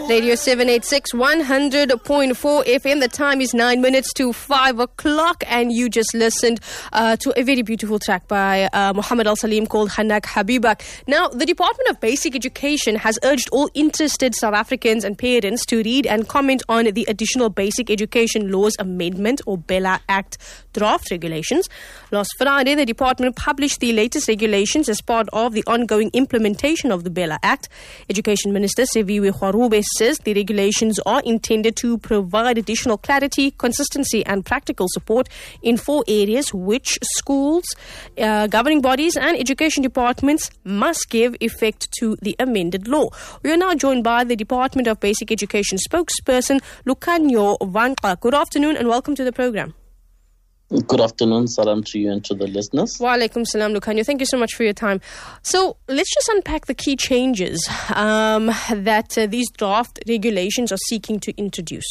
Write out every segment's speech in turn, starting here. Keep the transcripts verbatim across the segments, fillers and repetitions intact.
Radio seven eighty-six, one hundred point four F M. The time is nine minutes to five o'clock, and you just listened uh, to a very beautiful track by uh, Muhammad Al Salim called Hanak Habibak. Now, the Department of Basic Education has urged all interested South Africans and parents to read and comment on the Additional Basic Education Laws Amendment, or BELA Act draft regulations. Last Friday, the department published the latest regulations as part of the ongoing implementation of the BELA Act. Education Minister Siviwe Kgarube says the regulations are intended to provide additional clarity, consistency and practical support in four areas which schools, uh, governing bodies and education departments must give effect to the amended law. We are now joined by the Department of Basic Education spokesperson, Lukhanyo Vanqa. Good afternoon and welcome to the program. Good afternoon. Salam to you and to the listeners. Wa alaikum salam, Lukhanyo. Thank you so much for your time. So let's just unpack the key changes um, that uh, these draft regulations are seeking to introduce.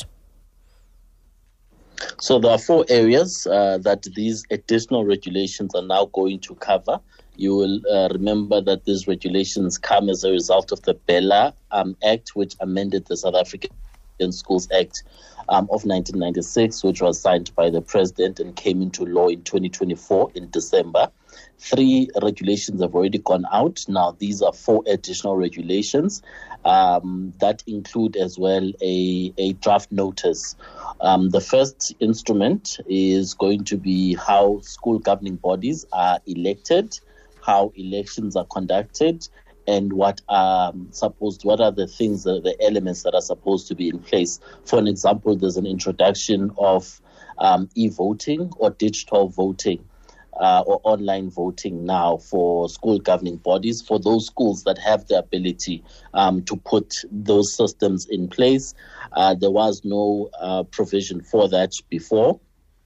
So there are four areas uh, that these additional regulations are now going to cover. You will uh, remember that these regulations come as a result of the BELA um, Act, which amended the South African Schools Act Um, of nineteen ninety-six, which was signed by the President and came into law in twenty twenty-four in December. Three regulations have already gone out. Now, these are four additional regulations um, that include as well a, a draft notice. Um, the first instrument is going to be how school governing bodies are elected, how elections are conducted, and what are supposed, what are the things, the, the elements that are supposed to be in place. For an example, there's an introduction of um, e-voting or digital voting uh, or online voting now for school governing bodies, for those schools that have the ability um, to put those systems in place. Uh, there was no uh, provision for that before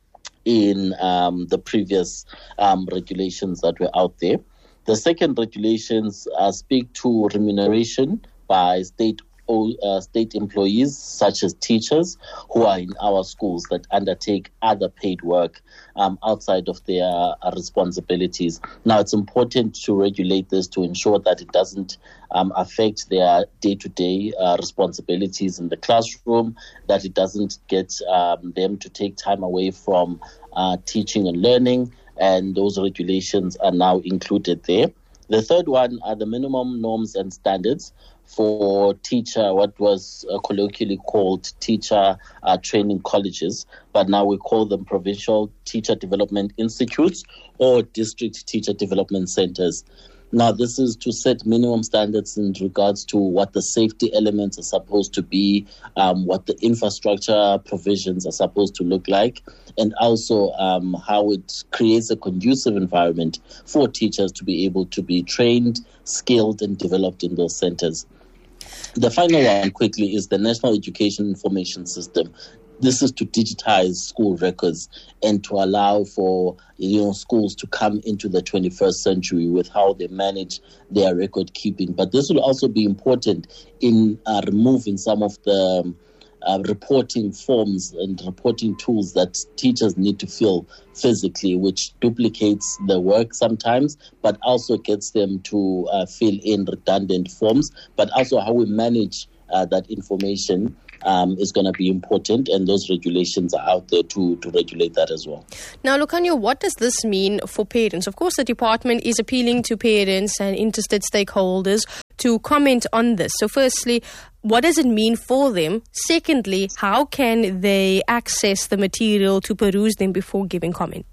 in um, the previous um, regulations that were out there. The second regulations uh, speak to remuneration by state uh, state employees, such as teachers who are in our schools that undertake other paid work um, outside of their uh, responsibilities. Now, it's important to regulate this to ensure that it doesn't um, affect their day-to-day uh, responsibilities in the classroom, that it doesn't get um, them to take time away from uh, teaching and learning. And those regulations are now included there. The third one are the minimum norms and standards for teacher, what was uh, colloquially called teacher uh, training colleges, but now we call them provincial teacher development institutes or district teacher development centers. Now, this is to set minimum standards in regards to what the safety elements are supposed to be, um, what the infrastructure provisions are supposed to look like, and also um, how it creates a conducive environment for teachers to be able to be trained, skilled, and developed in those centers. The final one, quickly, is the National Education Information System. This is to digitize school records and to allow for, you know, schools to come into the twenty-first century with how they manage their record keeping. But this will also be important in uh, removing some of the uh, reporting forms and reporting tools that teachers need to fill physically, which duplicates the work sometimes, but also gets them to uh, fill in redundant forms, but also how we manage uh, that information Um, is going to be important, and those regulations are out there to, to regulate that as well. Now, Lukhanyo, what does this mean for parents? Of course, the department is appealing to parents and interested stakeholders to comment on this. So firstly, what does it mean for them? Secondly, how can they access the material to peruse them before giving comment?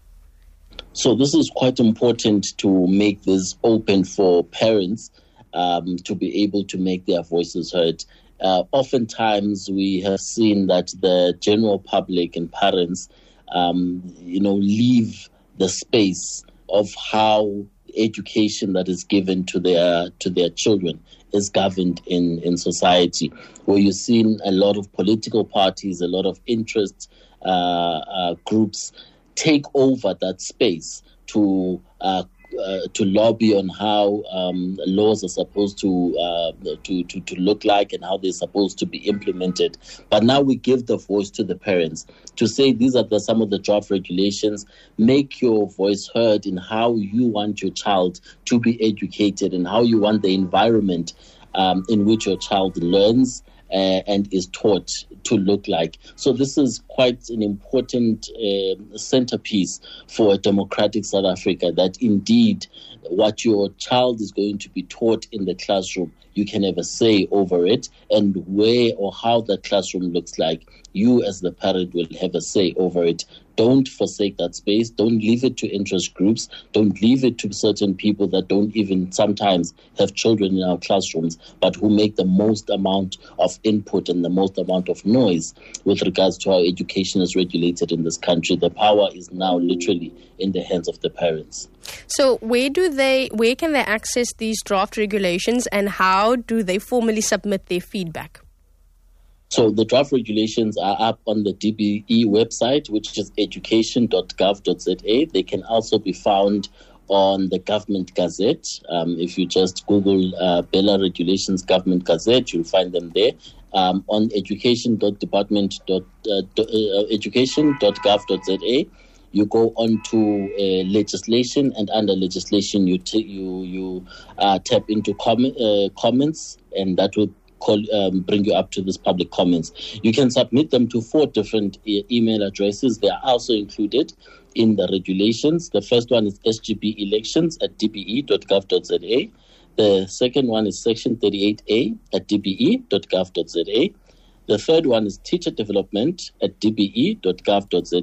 So this is quite important to make this open for parents um, to be able to make their voices heard. Uh, oftentimes, we have seen that the general public and parents, um, you know, leave the space of how education that is given to their to their children is governed in, in society, where you've seen a lot of political parties, a lot of interest uh, uh, groups take over that space to uh, Uh, to lobby on how um, laws are supposed to, uh, to to to look like and how they're supposed to be implemented. But now we give the voice to the parents to say these are the, some of the draft regulations. Make your voice heard in how you want your child to be educated and how you want the environment um, in which your child learns uh, and is taught to look like. So this is quite an important uh, centerpiece for a democratic South Africa, that indeed what your child is going to be taught in the classroom, you can have a say over it, and where or how the classroom looks like, you as the parent will have a say over it. Don't forsake that space. Don't leave it to interest groups. Don't leave it to certain people that don't even sometimes have children in our classrooms, but who make the most amount of input and the most amount of noise with regards to how education is regulated in this country. The power is now literally in the hands of the parents. So where do they, where can they access these draft regulations, and how do they formally submit their feedback? So the draft regulations are up on the D B E website, which is education dot gov dot za. They can also be found on the Government Gazette. Um, if you just Google uh, Bella Regulations Government Gazette, you'll find them there. Um, on education dot department dot education dot gov dot za, you go on to uh, legislation, and under legislation you t- you you uh, tap into com- uh, comments, and that will Call, um, bring you up to this public comments. You can submit them to four different e- email addresses. They are also included in the regulations. The first one is S G B elections at d b e dot gov dot za. The second one is section thirty-eight A at d b e dot gov dot za. The third one is teacher development at d b e dot gov dot za.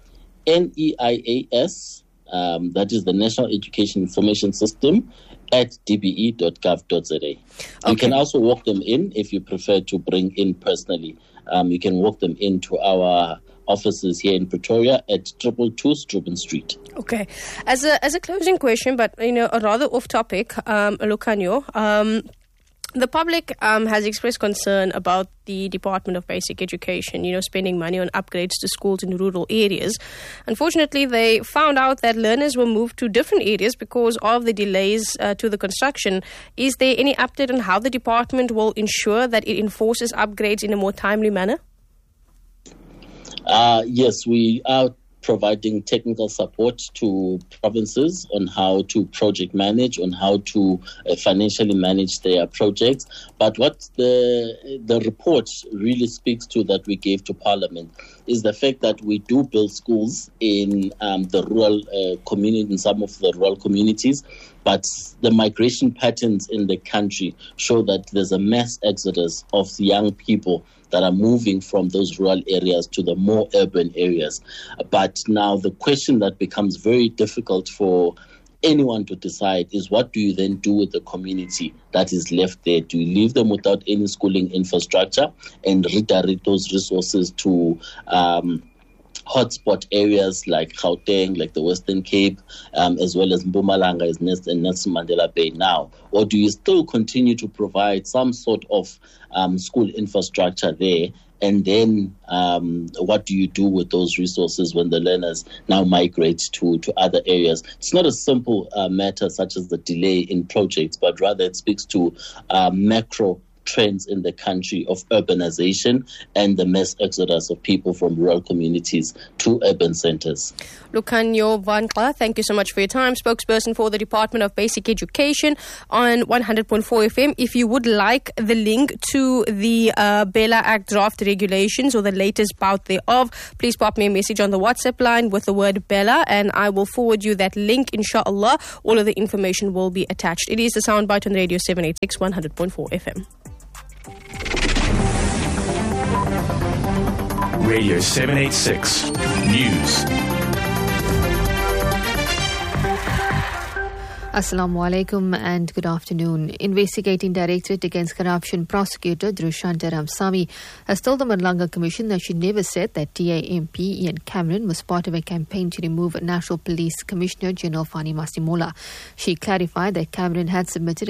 N E I A S, um, that is the National Education Information System, at d b e dot gov dot za. Okay. You can also walk them in if you prefer to bring in personally. Um, you can walk them into our offices here in Pretoria at two twenty-two Struben Street. Okay. As a as a closing question, but you know, a rather off topic, um, Lucanio, um, the public um, has expressed concern about the Department of Basic Education, you know, spending money on upgrades to schools in rural areas. Unfortunately, they found out that learners were moved to different areas because of the delays uh, to the construction. Is there any update on how the department will ensure that it enforces upgrades in a more timely manner? Uh, yes, we are providing technical support to provinces on how to project manage, on how to uh, financially manage their projects. But what the the report really speaks to that we gave to Parliament is the fact that we do build schools in um, the rural uh, community, in some of the rural communities, but the migration patterns in the country show that there's a mass exodus of young people that are moving from those rural areas to the more urban areas. But now the question that becomes very difficult for anyone to decide is, what do you then do with the community that is left there? Do you leave them without any schooling infrastructure and redirect those resources to um, hotspot areas like Gauteng, like the Western Cape, um, as well as Mpumalanga is next, and Nelson Mandela Bay now? Or do you still continue to provide some sort of um, school infrastructure there? And then um, what do you do with those resources when the learners now migrate to, to other areas? It's not a simple uh, matter such as the delay in projects, but rather it speaks to uh, macro trends in the country of urbanization and the mass exodus of people from rural communities to urban centers. Lucanio van Kla, thank you so much for your time. Spokesperson for the Department of Basic Education on one hundred point four F M. If you would like the link to the uh, Bella Act draft regulations or the latest bout thereof, please pop me a message on the WhatsApp line with the word Bella, and I will forward you that link, inshallah. All of the information will be attached. It is the Soundbite on Radio seven eighty-six, one hundred point four F M. Radio seven eighty-six News. Assalamu alaikum and good afternoon. Investigating Directorate Against Corruption prosecutor Drushanta Ramsamy has told the Malanga Commission that she never said that D A M P Ian Cameron was part of a campaign to remove National Police Commissioner General Fani Masemola. She clarified that Cameron had submitted